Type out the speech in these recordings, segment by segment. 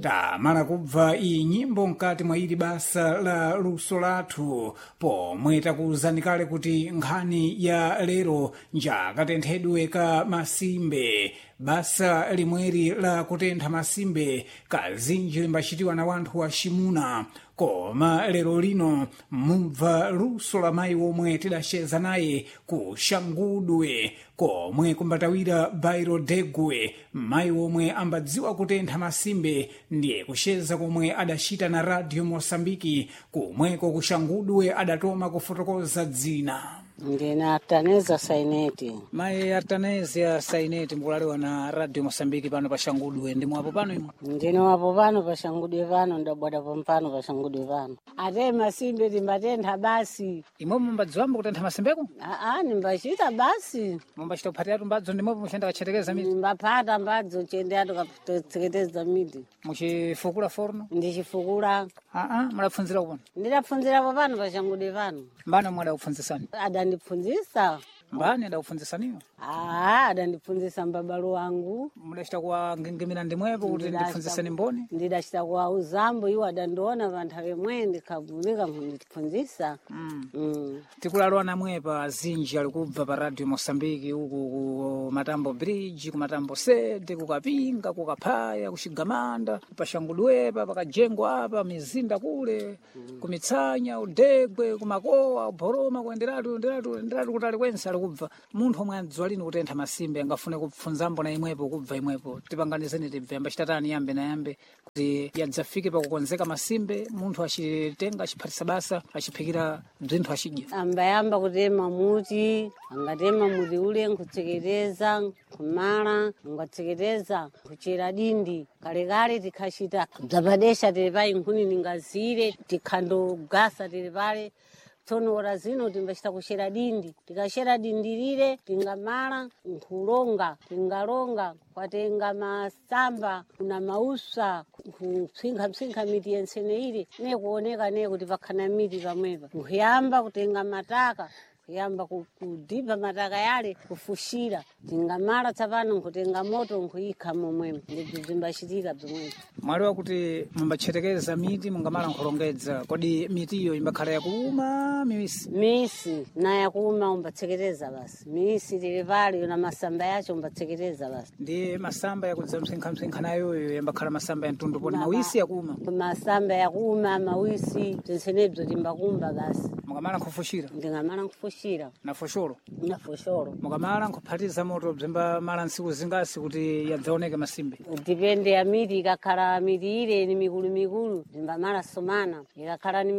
tamala kubva iyi nyimbo mkati mwa ili basa la luso lathu pomwe takuwuzani kale kuti nkhani ya lero njakatenthedwe ka masimbe basa limweri la kutentha masimbe kazinji limbachitiwa na wanthu wa Ximuna. Koma lero lino mumva luso la mayi womwe tidaceza naye ku Xangudwe komwe kumbatawira Bairo Degwe, mayi womwe ambadziwa kutentha masimbe ndiye kucheza komwe adachita na Radio Mosambiki kumweko ku Xangudwe adatoma kufotokoza dzina. Ndine Artaneza Saineti. Mayi Artaneza Saineti mkulalewa na Radio Mosambiki pano pa Xangudwe, ndi mwapo pano imwe? Ndine wapo pano pa Xangudwe pano, ndabwada pompano pa Xangudwe pano. Ate masimbe timbatentha basi. Imwe mumbadziwamba kutentha masimbeko? Nimbachita basi. Mumbachita kuphatira mbadzo ndimwe muchenda kachetekeza miti? Nimbaphata mbadzo chendeyatu kapteketeza miti. Muchifukula forno? Ndichifukula. Mudapfunzira kupano? Ndidapfunzirapo pano pa Xangudwe pano. Mbana mwadakupfunzisani? Adandipfunzisa. Mbani adakupfunzisaniyo? Adandipfunzisa mbabalo wangu. Mudachita kuwa ngengimira ndimwepo kuti ndipfunzisani mboni? Ndidachita kuwa uzambo iwo adandiona panthawe mwe ndikavulika ndipfunzisa. Tikulalowa namwe pa zinji alikubva pa Radio Mosambiki uku ku Matambo Bridge, ku Matambo Sede, ku Kapinga, ku Kaphaya, ku Xigamanda, pa Xangudwepa, pa Kajengo apa, mizinda kule, ku Mitsanya, Udegwe, ku Makowa, Boroma, kuenderatu kutali kwense alikubva. Munthu omwe adziwa lini kutentha masimbe angafune kupfunzambo na imwepo kubva imwepo. Tipanganizeni tibve ambachitatani yambe na yambe kuti yadzafike pa kukonzeka masimbe, munthu achitenga achiphatisa basa, achiphikira bzinthu achidya. Ambayamba kutema muti, angatema muti ule nkutseketeza, kumala, ngatseketeza, kuchera dindi. Kalekale tikhachita bzapadesha tilipai nkhuni ningazire, tikhandogasa tilipale. Tsono ora zino timbachita kuchera dindi. Tikachera dindi lile, tingamala, nkulonga, tingalonga, kwatenga masamba, kuna mausa, kupsinkha miti yensene ili, kuoneka kuti pakhana miti pamwepa. Kuyamba kutenga mataka, kuyamba kudipa mataka yale, kufushira. Tingamala tsapano nkutenga moto nkuyikha momwemo. Ndibzo bzimbachitika bzomwepo. Mwaliwa kuti mumbachetekeza miti mungamala nkulongedza, kodi mitiyo imbakhala yakuuma misi? Misi na yakuuma umbatseketeza basi. Misi tilipali na masamba yacho umbatseketeza basi. Ndi masamba yakudza msinkha nayoyo yambakhala masamba ya mtundu poni mawisi yakuuma? Masamba yakuuma, mawisi, tinsenebzo timbakumba basi. Mukamala nkufushira? Ndingamala nkufushira. Na foshoro? Na foshoro. Mukamala nkuphatiza moto bzimba mala ntsiku zingasi kuti yadzaoneke masimbe? Dipende ya miti, ikakhala miti ile ni mikulu, imbamala sumana. Ikakhala ni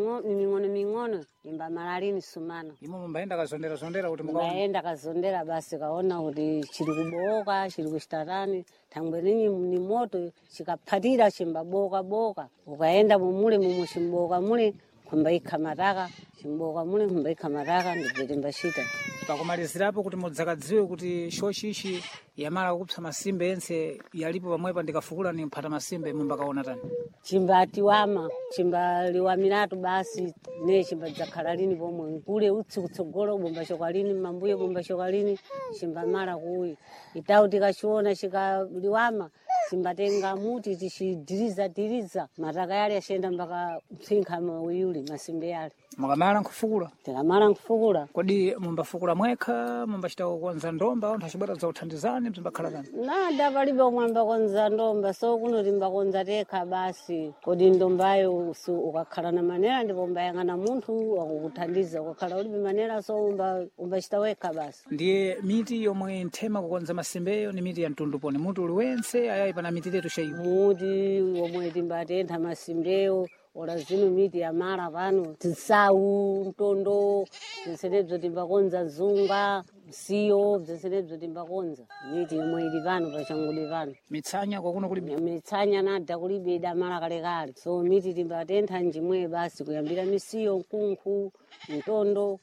ming'ono, imbamala lini sumana. Imo mumbaenda kazondera kuti mukaona? Mbaenda kazondera basi kaona kuti chili kuboka, chili kuchitatani. Thangwe ni moto, chikaphatira chimbaboka. Ukaenda mumule chimboka mule, kumbaikha mataka, chimboka mule kumbaikha mataka, ndibzo timbachita. Pakumalizirapo kuti mudzakadziwe kuti shochichi yamala kukupsa masimbe yense yalipo pamwepa ndikafukula ni mphata masimbe mumbakaona tani? Chimbatiwama, chimbaliwamiratu basi, chimbadzakhala lini pomwe. Nkule utsi kutsogolo bombachoka lini, mambuye bombachoka lini, chimbamala kuyi. Itawu tikachiona chikaliwama, chimbatenga muti tichidiriza, mataka yale yachenda mpaka msinkha mawiyuli masimbe yale. Mukamala nkufukula? Tikamala nkufukula. Kodi mumbafukula mwekha, mumbachita kukonza ndomba, anthu achibwera za uthandizani, mzimbakhala tani? Nada palibe omwe ambakonza ndomba, so kuno timbakonza tekha basi. Kodi ndombayo ukakhala na manera ndipo umbayang'ana munthu akukuthandiza, ukakhala ulibe manera so umbachita wekha basi. Ndiye miti yomwe nthema kukonza masimbeyo ni miti ya mtundu poni, muti uliwense ayayi pana miti tetu chaiwo? Muti omwe timbatentha masimbeyo, ora zino miti ya mara pano, tisawu, mtondo, zinsenebzo timbakonza zunga, msiyo, zinsenebzo timbakonza. Miti imwe ili pano pa Xangudwe pano. Mitsanya kwakuno kulibe? Mitsanya nada kulibe idamala kalekale. So miti timbatentha njimwe basi kuyambira misiyo, nkunkhu, mtondo,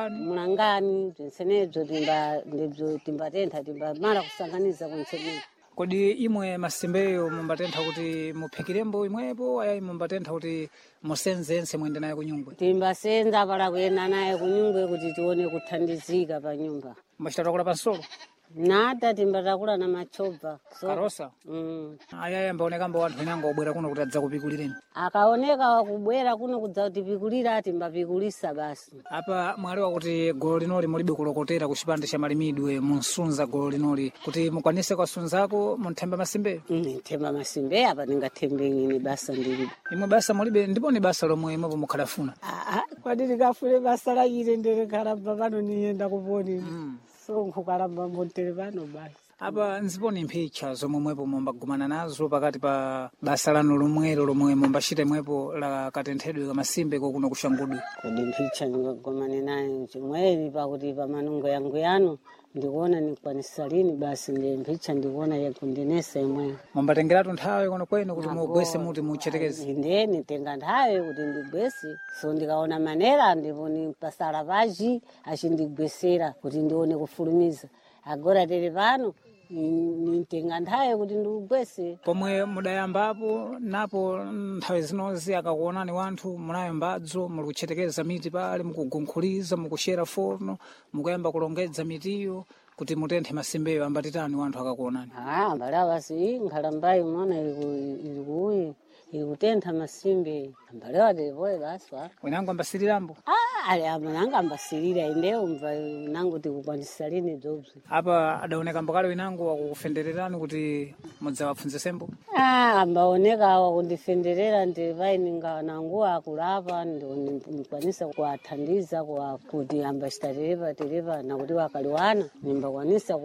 mulangani, zinsenebzo timbatentha, timbamala kusanganiza kunsenebzo. Kodi imwe masimbeyo mumbatentha kuti muphikirembo imwepo ayayi mumbatentha kuti musenzense mwende naye kunyungwe? Timbasenza pala kuyenda naye kunyungwe kuti tione kuthandizika pa nyumba. Mumbachita tokola pansolo? nada timbatakula na machobva karosa mm. ayaya mbaonekamba wanthu inango obwera kuno kuti adza kupikulireni akaoneka wakubwera kuno kudza kutipikulira timbapikulisa basi. apa mwalewa kuti golo linoli mulibe kulokotera ku chipande cha malimidwe munsunza golo linoli kuti mukwanise kwasunzako munthemba masimbe themba masimbe apa ningathembe ngini basa ndili imwe basa mulibe ndipo ni basa lomwe imwepo mukhalafuna kwadili kafune basa la ine ndere khalamba pano niyenda kuponi so nkukhalamba montere pano basi. apa nziponi mphicha zomwe mwepo mumbagumana nazo pakati pa basa lanu lomwelo lomwe mumbachita imwepo la katenthedwe kamasimbe kokuno kushangudwe kodi mphicha ningagomane nayo chimweri pakuti pa manungo yangu yanu ndikuona nikwanisa lini basi ndi mphicha ndikuona yakundinesa imweyo mumbatengeratu nthawi kono kwene kuti mugwese muti muchetekeze ndeni tenga nthawi kuti ndigwese so ndikaona manera ndipo nipasala pachi achindigwesera kuti ndione kufulumiza agora tele pano nitenga nthawi kuti ndikugwese pomwe mudayambapo napo nthawi zinozi akakuonani wanthu munayo mbadzo muli kuchetekeza miti pale mukugunkhuliza mukushera forno mukuyamba kulongedza mitiyo kuti mutenthe masimbeyo ambatitani wanthu akakuonani mbala basi nkhalambayi mona ilikuuyi ilikutentha masimbe mbalewa telepoye basi winango ambasirirambo ali amananga ambasilira indeyo mva nangu tikukwanisa lini dzobzi apa adaoneka mbakale winango wakukufendererani kuti mudzawapfunzisembo ambaoneka wakundifenderera ndipai ninganangu akulapa ndikwanisa kuwathandiza kuti ambachita terepa nakuti wakaliwana nimbakwanisa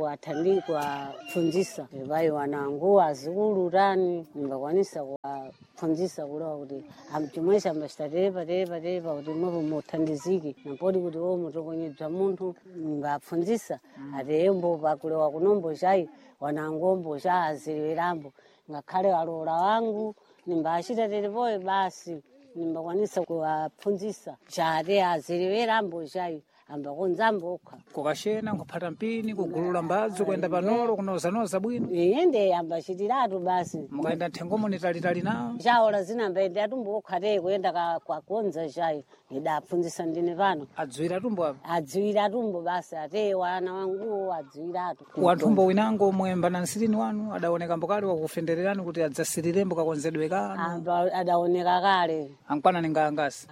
kuwapfunzisa ndipai wanangu azikulu nimbakwanisa kuwapfunzisa kulewa kuti chimwese ambachita terepa kuti mwepo muthandizike napoti kuti mutokonyedza munthu ngapfunzisa ati embo pakulewa kunombo chayi wanangombo cha aziliwerambo ngakhale alola wangu nimbachita telepoye basi nimbakwanisa kuwapfunzisa chati aziliwerambo chayi ambakonzambo okha kukashena nkuphata mpini kugulula mbadzo kuyenda panolo kunozanoza bwino inde ambachitiratu basi mukayenda nthengomo nitalitali nawo chaola zinambaende atumbo okhate kuyenda kwakonza chayi ndidapfunzisa ndine pano adziwira tumbo apa adziwira tumbo basi ate wana wanguwo adziwiratu wanthumbo winango omwe mbanansitini wanu adaoneka mbokale wakufendererani kuti adzasirirembo kakonzedwe kanu adaoneka kale ankwana ningangasi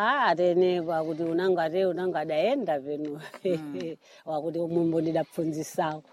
atene pakuti unanga adaenda peno wakuti umumbo ndidapfunzisawo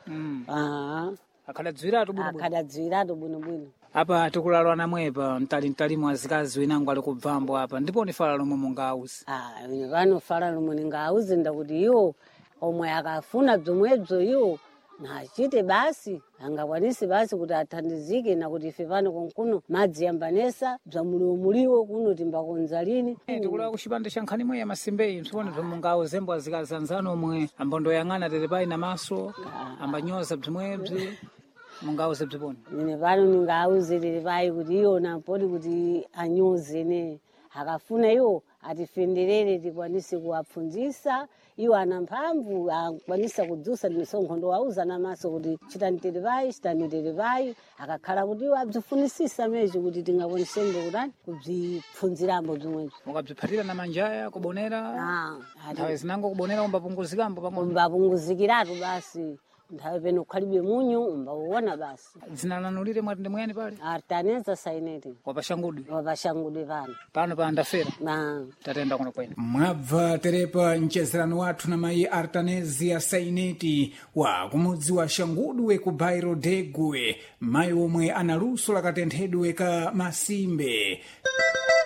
akhadadziwiratu bwinobwino apa tikulalwa namwepa mtalimo azikazi winango ali kubvambo apa ndipo ni fala lomwe mungauzi ine pano fala lomwe ningauzi ndakuti iwo omwe akafuna bzomwebzo iwo nachite basi angakwanisi basi kuti athandizike nakuti ife pano konkuno madzi yambanesa bzamuliwo kuno timbakonza lini tikulawa kuchipande cha nkhani imwe ya masimbeyi msipone bzomungawuzembo azikazi anzano omwe ambondoyang'ana telepayi namaso ambanyoza bzimwebzi mungauze bziponi ine pano ningauze telepayi kuti iyo napoti kuti anyoze ne akafuna iwo atifenderere tikwanise kuwapfunzisa iwo ana mphamvu akwanisa kudzusa ndisonkhondo wauza namaso kuti chitani telepayi akakhala kuti iwo abzifunisisa meji kuti tingakwanisembo kutani kubzipfunzirambo bzimwezo mukabziphatira na manjaya kubonera nthawi zinango kubonera umbapunguzikambo pang'ono umbapunguzikiratu basi nthawi peno kukhalibe munyu umbauona basi dzina lanu lile mwati ndi mwene pale Artaneza Saineti wapashangudwe pano pa andafera tatenda kuno kwene mwabva terepa mchezerano wathu na mayi Artanezia Saineti wa kumudzi wa Shangudwe ku Bairo Degwe mayi omwe analuso la katenthedwe ka masimbe